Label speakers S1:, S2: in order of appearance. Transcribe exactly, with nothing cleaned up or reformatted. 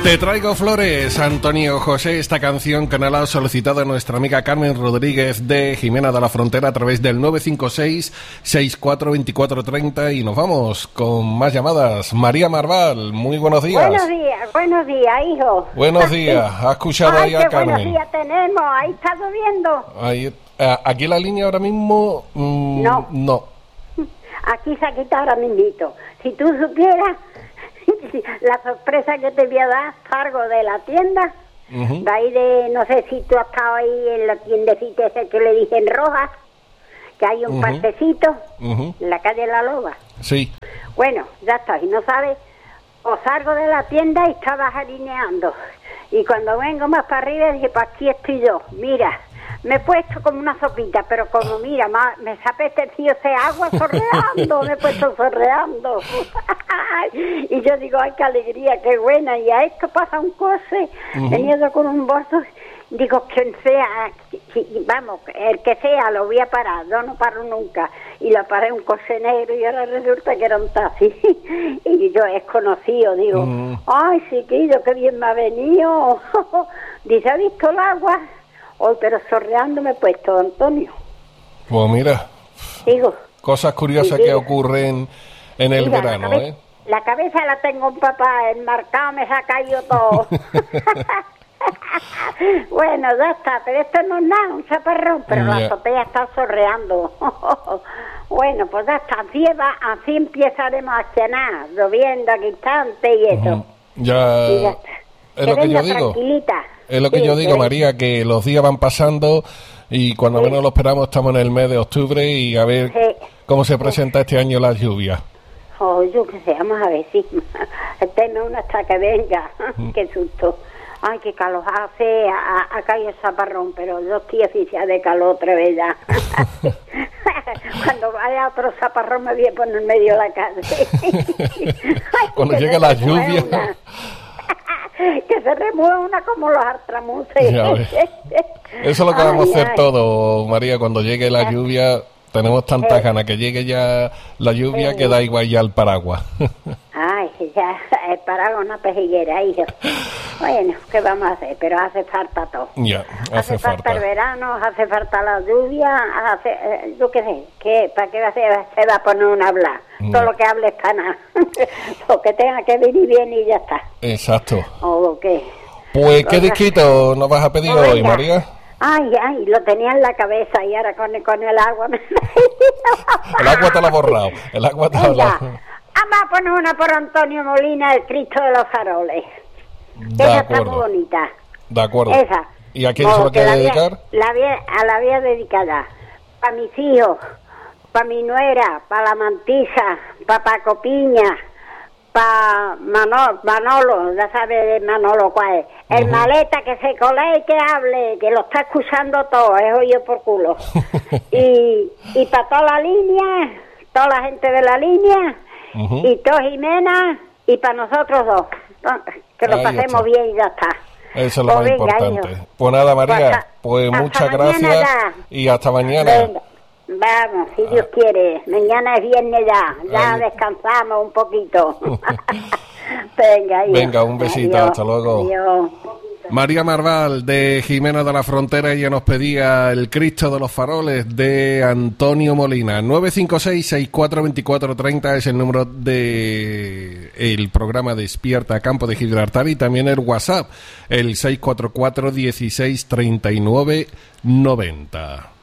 S1: Te traigo flores, Antonio José, esta canción que nos la ha solicitado nuestra amiga Carmen Rodríguez de Jimena de la Frontera a través del nueve cinco seis, sesenta y cuatro, veinticuatro treinta y nos vamos con más llamadas. María Marval, muy buenos días.
S2: Buenos días, buenos días, hijo.
S1: Buenos días, ¿has escuchado
S2: Ay,
S1: ahí a
S2: qué buenos
S1: Carmen?
S2: días tenemos, ahí está lloviendo.
S1: Ahí, eh, aquí en la línea ahora mismo, mmm,
S2: No.
S1: no.
S2: Aquí se ha quitado ahora mismito. Si tú supieras la sorpresa que te voy a dar, salgo de la tienda, uh-huh. de ahí de, no sé si tú has estado ahí en la tiendecita ese que le dicen Rojas, que hay un uh-huh. parquecito, uh-huh. en la calle La Loba.
S1: Sí.
S2: Bueno, ya está, y no sabes, o salgo de la tienda y estaba jarineando, y cuando vengo más para arriba dije, pues aquí estoy yo, mira, me he puesto como una sopita, pero como mira, ma, me se ha apetecido ese agua sorreando, me he puesto sorreando. Y yo digo, ay, qué alegría, qué buena, y a esto pasa un coche, uh-huh. veniendo con un bolso, digo, quien sea, vamos, el que sea, lo voy a parar, yo no paro nunca, y lo paré un coche negro, y ahora resulta que era un taxi, y yo es conocido, digo, uh-huh. ay, chiquillo, qué bien me ha venido. Dice, ¿ha visto el agua? Hoy, pero sorreando me he puesto, Antonio.
S1: Pues mira,
S2: digo,
S1: cosas curiosas que ocurren en el
S2: mira,
S1: verano,
S2: la cabeza,
S1: ¿eh?
S2: La cabeza la tengo un papá, el marcado me se ha caído todo. Bueno, ya está, pero esto no es nada, un chaparrón, pero yeah. la azotea está sorreando. Bueno, pues ya está, así, va, así empezaremos a cenar, lloviendo a instante y eso.
S1: Uh-huh. Ya,
S2: y ya está.
S1: Es
S2: que
S1: lo que yo digo.
S2: Tranquilita.
S1: Es lo que
S2: sí,
S1: yo digo,
S2: que
S1: María, que los días van pasando y cuando sí. menos lo esperamos estamos en el mes de octubre y a ver sí. cómo se presenta este año la lluvia.
S2: Oh, yo que sé, vamos a ver, sí. Tenme una hasta que venga. Mm. Qué susto. Ay, qué calor hace, ha, ha caído el zaparrón, pero yo estoy oficial de calor otra vez ya. Cuando vaya otro zaparrón me voy a poner en medio de la calle. Ay,
S1: cuando llegue la lluvia...
S2: Una. Que se remueve una como los artramuces.
S1: Eso es lo que ay, vamos a hacer ay. todo, María, cuando llegue la lluvia. Tenemos tantas eh. ganas que llegue ya la lluvia eh. que da igual ya el paraguas. Ay,
S2: ya el paraguas una pejiguera, hijo. Bueno, ¿qué vamos a hacer? Pero hace falta todo.
S1: Ya, hace,
S2: hace falta.
S1: falta
S2: el verano, hace falta la lluvia, hace, eh, yo qué sé, ¿qué, ¿para qué se, se va a poner una a hablar? No. Todo lo que hable está nada. Lo que tenga que venir bien y ya está.
S1: Exacto.
S2: ¿O qué?
S1: Pues, ¿qué disquito nos vas a pedir
S2: pues
S1: hoy, María?
S2: Ay, ay, lo tenía en la cabeza y ahora con, con el agua me...
S1: El agua te lo ha borrado. El agua te lo ha borrado.
S2: Vamos a poner una por Antonio Molina, el Cristo de los Faroles.
S1: De
S2: Esa
S1: acuerdo.
S2: está muy bonita.
S1: De acuerdo.
S2: Esa.
S1: ¿Y a quién se lo quiere dedicar?
S2: La voy, a la voy a dedicar para mis hijos, para mi nuera, para la Mantisa, para Paco Piña, para Manolo, Manolo, ya sabe de Manolo cuál es. El uh-huh. maleta que se cole y que hable, que lo está escuchando todo, es oído por culo. y, y para toda la línea, toda la gente de la línea, uh-huh. y todo Jimena, y para nosotros dos. Que lo Ahí pasemos está. bien y ya está.
S1: Eso es lo pues más venga, importante. Hijo. Pues nada, María, pues hasta muchas gracias ya. y hasta mañana.
S2: Venga. Vamos, si Dios quiere. Mañana es viernes ya. Ya Ahí. descansamos un poquito. Venga, hijo.
S1: Venga, un besito. Adiós. Hasta luego.
S2: Adiós.
S1: María Marval de Jimena de la Frontera, ella nos pedía el Cristo de los Faroles de Antonio Molina. Nueve cinco seis, sesenta y cuatro, veinticuatro treinta es el número de el programa Despierta Campo de Gibraltar y también el WhatsApp, el seis cuatro cuatro, dieciséis, treinta y nueve, noventa.